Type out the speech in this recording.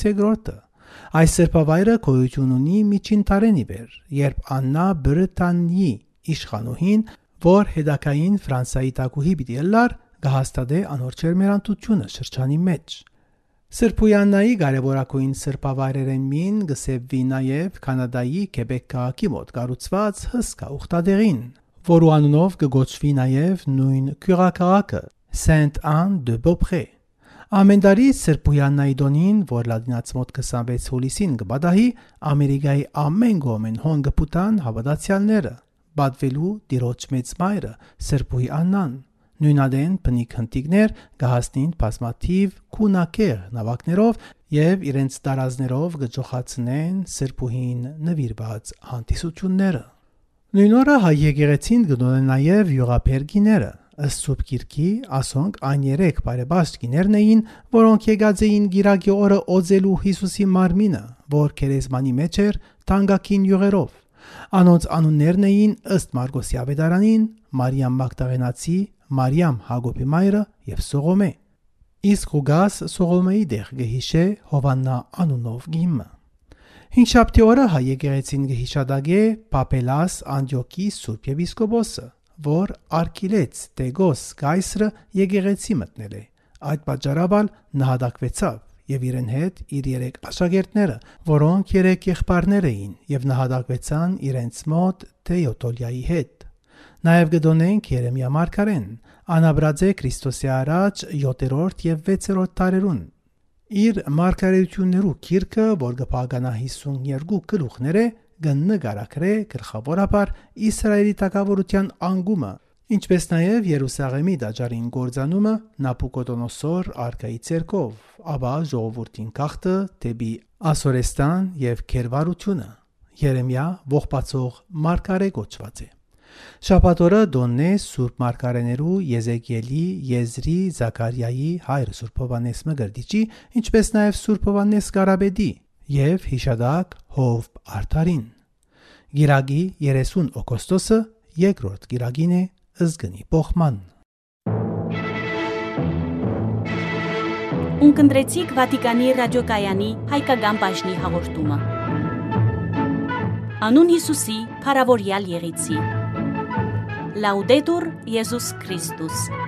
2. Այս սրբավայրը գոյություն ունի միջին տարենի վեր, երբ Աննա Բրտանիի իշխանուհին, որ հետագային Ֆրանսիայի տակուհի պիտի ըլլար, կհաստատե անոր ջերմերանդությունը շրջանի մեջ։ Սրբույաննայի կարևորագույն սրբավայրերեն մին գսեվվի նաև Կանադայի Քեբեկ քաղաքի մոտ կառուցված հսկա ուխտադեղին, որու անունով կգոչվի նաև նույն քյուրաքաղաքը Saint-Anne-de-Beaupré։ Ամեն տարի Սրբույաննայի դոնին, որ լադինաց մոտ 26 հուլիսին կբադահի, Ամերիկայի ամեն կողմեն հոն կփութան հավատացյալները, բադվելու տիրոջ մեծ մայրը Սրբուհի Աննան։ Նույնադեն բնիկ հնտիկներ կհասնին բազմաթիվ քունակեր նավակներով և իրենց տարազներով կջոխացնեն Սրբուհին նվիրված հանդիսությունները։ Նույն օրը հայ եկեղեցին կդոնեն նաև յուղափերգիները։ Ըստ Սուրբ Գիրքի, ասոնք այն 3 բարեբաստ գիներն էին, որոնք եկած էին գիրակի օրը օձելու Հիսուսի մարմինը, որ քերեզմանի մեջ էր թանկագին յուղերով։ Անոնց անուններն էին ըստ Մարգոսի ավետարանին Մարիամ Մագդաղենացի, Մարիամ Հակոբի մայրը և Սողոմե։ Իսկ ուգաս Սողոմեի դեղ կհիշե Հովաննա անունով գիմը։ Հինգշաբթի օրը հայ եկեղեցին կհիշադակե Պապելաս Անտիոքի Սուրբ եպիսկոպոսը, որ արգիլեց Տեգոս Գայսրը եկեղեցի մտնել է։ Այդ պատճառաբալ նահատակվեցավ և իրեն հետ իր 3 աշակերտները, որոնք 3 եղբայրներ էին և նահատակվեցան իրենց մոտ Թեոդոլիայի հետ։ Նաև կդոնենք Երեմիա մարգարեն, անաբրածե Քրիստոսի առաջ 7-րդ և 6-րդ տարերուն։ Իր մարգարեություններու գիրքը, որ կփականա 52 գլուխներ է, կնկարագրե գլխավորաբար Իսրայելի թագավորության անկումը, ինչպես նաև Երուսաղեմի դաջարին գործանումը Նաբուկոդոնոսոր արքայի ցերկով, ապա ժողովրդին գաղթը դեպի Ասորեստան և քերվարությունը։ Երեմիա ողբացող մարգարե կոչված է։ Շաբաթ օրը դոննե Սուրբ մարգարեներու Եզեկիելի, Եզրի, Զաքարիայի, հայր Սուրբ Հովհաննես Մկրտիչի, ինչպես նաև Սուրբ Հովհաննես Կարապետի և հիշադակ Հովբ Արդարին։ Գիրագի 30 օգոստոսը երկրորդ գիրագին է ըզգնի փոխման։ Ունկնդրեցիք Վատիկանի ռադիոկայանի հայկական բաժնի հաղորդումը։ Անուն Հիսուսի, փառավորյալ եղիցի։ Լաուդետուր Եզուս Քրիստոս։